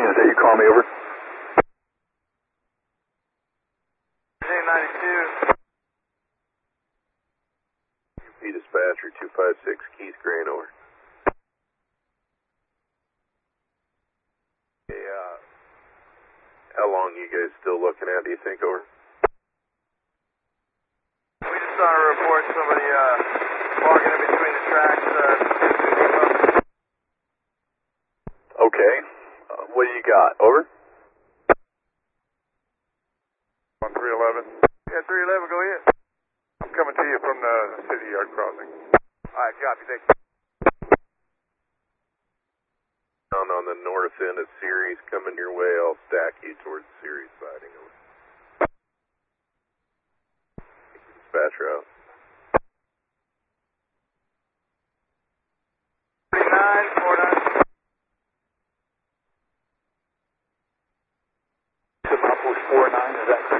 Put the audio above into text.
gonna say you call me over? 92. UP dispatcher 256 Keith Crane over. Hey, how long you guys still looking at, do you think, over? We just saw a report somebody walking in between the tracks. Okay. What do you got? Over? On 311. Yeah, 311, go ahead. I'm coming to you from the city yard crossing. Alright, copy, thank you. Down on the north end of Ceres, coming your way, I'll stack you towards Ceres siding. Over. Dispatcher out. 3949. Southwest 49, is that correct?